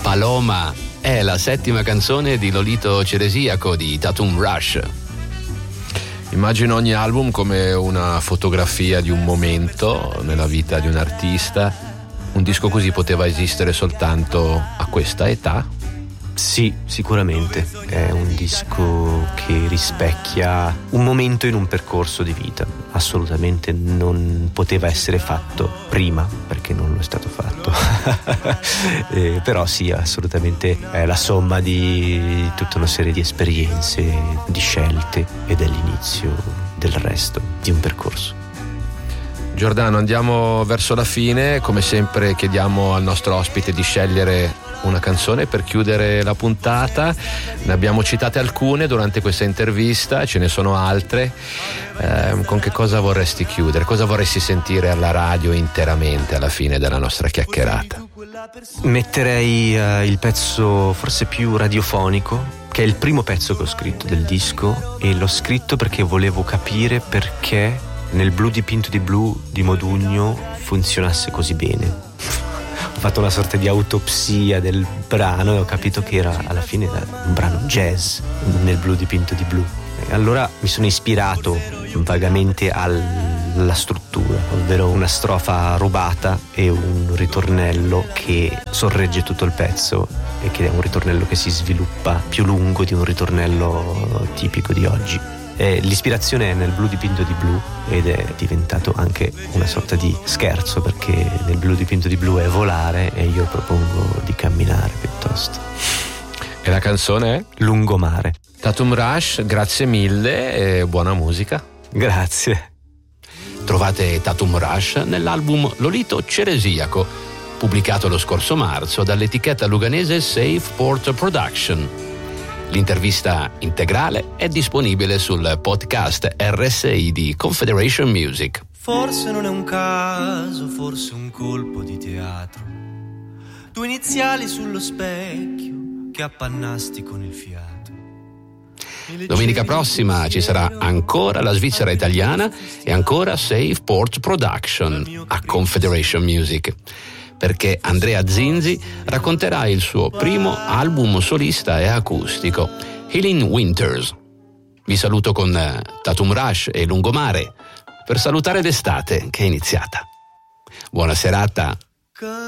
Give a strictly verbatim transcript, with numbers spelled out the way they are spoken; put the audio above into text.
Paloma è la settima canzone di Lolito Ceresiaco di Tatum Rush. Immagino ogni album come una fotografia di un momento nella vita di un artista. Un disco così poteva esistere soltanto a questa età? Sì, sicuramente. È un disco che rispecchia un momento in un percorso di vita. Assolutamente non poteva essere fatto prima, perché non lo è stato fatto. eh, però sì, assolutamente è la somma di tutta una serie di esperienze, di scelte ed è l'inizio del resto di un percorso. Giordano, andiamo verso la fine. Come sempre chiediamo al nostro ospite di scegliere una canzone per chiudere la puntata. Ne abbiamo citate alcune durante questa intervista, ce ne sono altre. Eh, con che cosa vorresti chiudere? Cosa vorresti sentire alla radio interamente alla fine della nostra chiacchierata? Metterei uh, il pezzo forse più radiofonico, che è il primo pezzo che ho scritto del disco, e l'ho scritto perché volevo capire perché nel Blu dipinto di blu di Modugno funzionasse così bene. Ho fatto una sorta di autopsia del brano e ho capito che era alla fine un brano jazz nel Blu dipinto di blu. E allora mi sono ispirato vagamente alla struttura, ovvero una strofa rubata e un ritornello che sorregge tutto il pezzo e che è un ritornello che si sviluppa più lungo di un ritornello tipico di oggi. Eh, l'ispirazione è nel Blu dipinto di blu ed è diventato anche una sorta di scherzo, perché nel Blu dipinto di blu è volare e io propongo di camminare piuttosto. E la canzone è? Lungomare. Tatum Rush, grazie mille e buona musica. Grazie. Trovate Tatum Rush nell'album Lolito Ceresiaco, pubblicato lo scorso marzo dall'etichetta luganese Safe Port Production. L'intervista integrale è disponibile sul podcast R S I di Confederation Music. Forse non è un caso, forse un colpo di teatro. Due iniziali sullo specchio che appannasti con il fiato. Domenica prossima ci sarà ancora la Svizzera italiana e ancora Safe Port Production a Confederation Music, perché Andrea Zinzi racconterà il suo primo album solista e acustico, Healing Winters. Vi saluto con Tatum Rush e Lungomare per salutare l'estate che è iniziata. Buona serata.